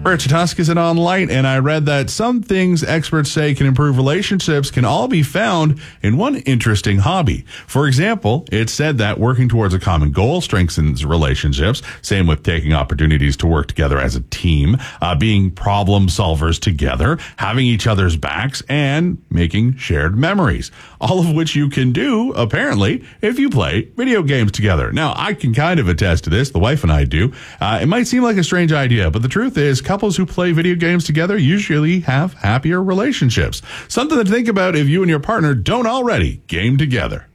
Rich Tuscasson on Light, and I read that some things experts say can improve relationships can all be found in one interesting hobby. For example, it's said that working towards a common goal strengthens relationships. Same with taking opportunities to work together as a team, being problem solvers together, having each other's backs, and making shared memories. All of which you can do, apparently, if you play video games together. Now, I can kind of attest to this. The wife and I do. It might seem like a strange idea, but the truth is couples who play video games together usually have happier relationships. Something to think about if you and your partner don't already game together.